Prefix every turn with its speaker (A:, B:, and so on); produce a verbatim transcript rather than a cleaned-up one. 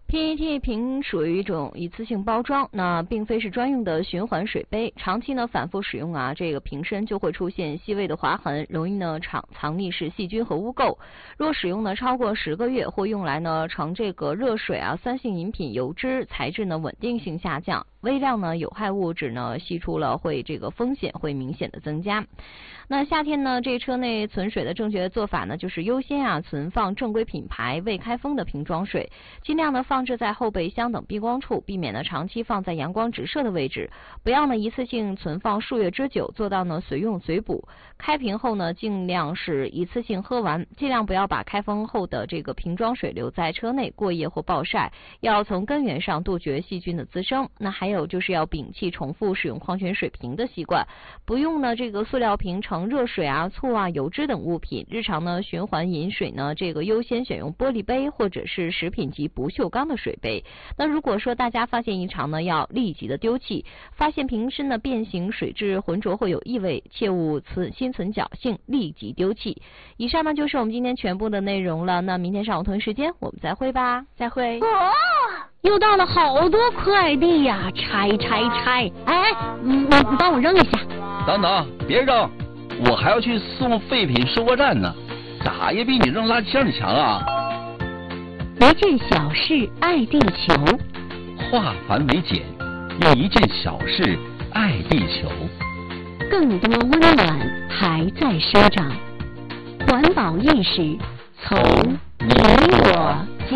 A: P E T 瓶属于一种一次性包装，那并非是专用的循环水杯，长期呢反复使用啊，这个瓶身就会出现细微的划痕，容易呢藏藏匿式细菌和污垢。若使用呢超过十个月，或用来呢盛这个热水啊、酸性饮品、油脂，材质呢稳定性下降，微量呢有害物质呢析出了，会这个风险会明显的增加。那夏天呢，这车内存水的正确做法呢，就是优先啊存放正规品牌未开封的瓶装水，尽量呢放置在后备箱等避光处，避免呢长期放在阳光直射的位置，不要呢一次性存放数月之久，做到呢随用随补。开瓶后呢，尽量是一次性喝完，尽量不要把开封后的这个瓶装水留在车内过夜或暴晒，要从根源上杜绝细菌的滋生。那还有就是要摒弃重复使用矿泉水瓶的习惯，不用呢这个塑料瓶盛热水啊、醋啊、油脂等物品。日常呢循环饮水呢，这个优先选用玻璃杯或者是食品级不锈钢的水杯。那如果说大家发现异常呢，要立即的丢弃。发现瓶身的变形、水质浑浊或有异味，切勿存心存侥幸，立即丢弃。以上呢就是我们今天全部的内容了。那明天上午同一时间我们再会吧，再会。
B: 哦，又到了好多快递呀，拆拆拆！哎，你你帮我扔一下。
C: 等等，别扔，我还要去送废品收货站呢，咋也比你扔垃圾箱里强啊！
B: 一件小事爱地球，
C: 化繁为简，用一件小事爱地球。
B: 更多温暖还在生长，环保意识从你我